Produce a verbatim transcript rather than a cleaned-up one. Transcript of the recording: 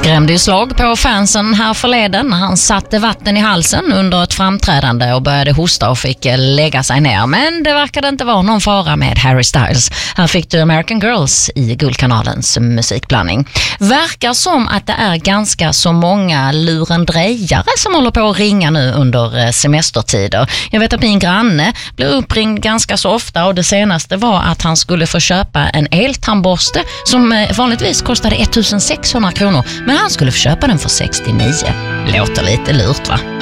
skrämde ju slag på fansen här förleden när han satte vatten i halsen under ett framträdande och började hosta och fick lägga sig ner. Men det verkade inte vara någon fara med Harry Styles. Här fick du American Girls i Guldkanalens musikblandning. Verkar som att det är ganska så många lurendrejare som håller på att ringa nu under semestertider. Jag vet att min granne blev uppringd ganska så ofta och det senaste var att han skulle få köpa en eltandborste som vanligtvis kostade ettusen sexhundra kronor. Men han skulle få köpa den för sextionio. Låter lite lurt, va?